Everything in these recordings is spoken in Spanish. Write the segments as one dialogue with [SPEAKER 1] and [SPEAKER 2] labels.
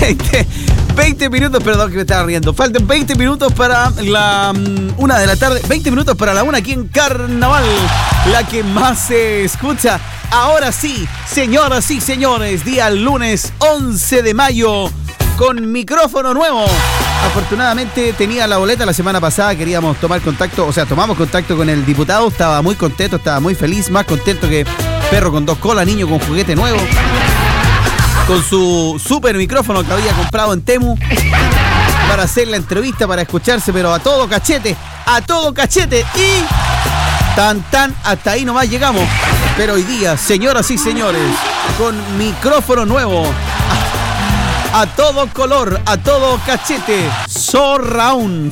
[SPEAKER 1] 20 minutos, perdón que me estaba riendo. Faltan 20 minutos para la 1 de la tarde. 20 minutos para la 1 aquí en Carnaval, la que más se escucha. Ahora sí, señoras y señores, día lunes 11 de mayo, con micrófono nuevo. Afortunadamente tenía la boleta la semana pasada, queríamos tomar contacto, tomamos contacto con el diputado, estaba muy contento, estaba muy feliz, más contento que perro con 2 colas, niño con juguete nuevo, con su super micrófono que había comprado en Temu para hacer la entrevista, para escucharse, pero a todo cachete, y tan, hasta ahí nomás llegamos. Pero hoy día, señoras y señores, con micrófono nuevo, a todo color, a todo cachete, surround,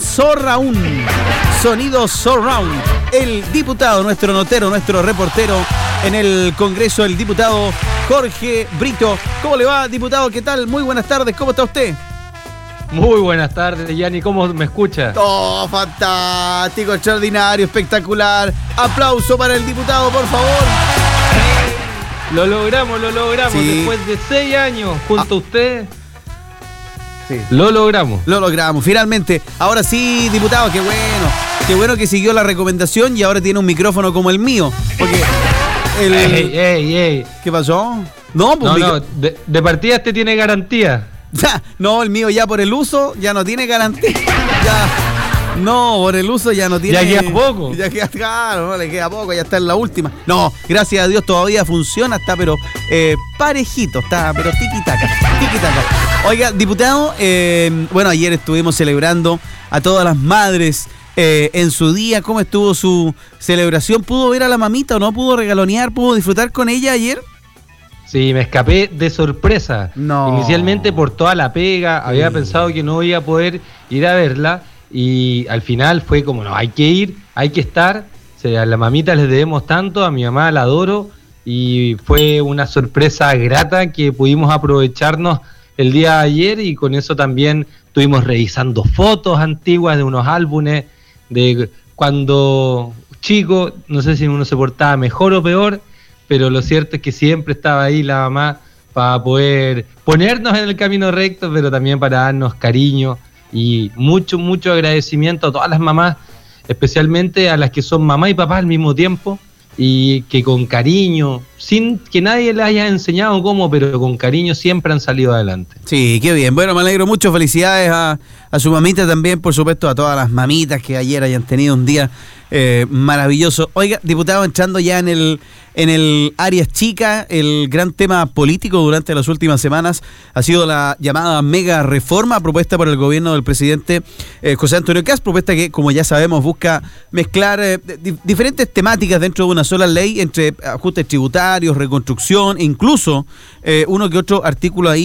[SPEAKER 1] sonido surround. El diputado, nuestro notero, nuestro reportero en el Congreso, el diputado Jorge Brito. ¿Cómo le va, diputado? ¿Qué tal? Muy buenas tardes, ¿cómo está usted?
[SPEAKER 2] Muy buenas tardes, Yanni, ¿cómo me escucha?
[SPEAKER 1] Oh, fantástico, extraordinario, espectacular. Aplauso para el diputado, por favor.
[SPEAKER 2] Lo logramos, sí. Después de 6 años junto a usted. Sí. Lo logramos, finalmente. Ahora sí, diputado, qué bueno que siguió la recomendación y ahora tiene un micrófono como el mío. Porque Ey.
[SPEAKER 1] ¿Qué pasó? No,
[SPEAKER 2] de partida este tiene garantía.
[SPEAKER 1] No, el mío ya por el uso ya no tiene garantía. Por el uso ya no tiene.
[SPEAKER 2] Ya queda poco.
[SPEAKER 1] Claro, no le queda poco, ya está en la última. No, gracias a Dios todavía funciona, está pero parejito, está pero tiki-taka. Oiga, diputado, ayer estuvimos celebrando a todas las madres en su día. ¿Cómo estuvo su celebración? ¿Pudo ver a la mamita o no? ¿Pudo regalonear? ¿Pudo disfrutar con ella ayer?
[SPEAKER 2] Sí, me escapé de sorpresa.
[SPEAKER 1] No.
[SPEAKER 2] Inicialmente por toda la pega, había pensado que no iba a poder ir a verla y al final fue como, no, hay que ir, hay que estar. A la mamita les debemos tanto, a mi mamá la adoro y fue una sorpresa grata que pudimos aprovecharnos el día de ayer y con eso también estuvimos revisando fotos antiguas de unos álbumes de cuando chico, no sé si uno se portaba mejor o peor, pero lo cierto es que siempre estaba ahí la mamá para poder ponernos en el camino recto, pero también para darnos cariño y mucho agradecimiento a todas las mamás, especialmente a las que son mamá y papá al mismo tiempo y que con cariño, sin que nadie les haya enseñado cómo, pero con cariño siempre han salido adelante.
[SPEAKER 1] Sí, qué bien. Bueno, me alegro mucho. Felicidades a su mamita también, por supuesto, a todas las mamitas que ayer hayan tenido un día maravilloso. Oiga, diputado, entrando ya en el área chica, el gran tema político durante las últimas semanas ha sido la llamada mega reforma propuesta por el gobierno del presidente José Antonio Kast, propuesta que, como ya sabemos, busca mezclar diferentes temáticas dentro de una sola ley, entre ajustes tributarios, reconstrucción, incluso uno que otro artículo ahí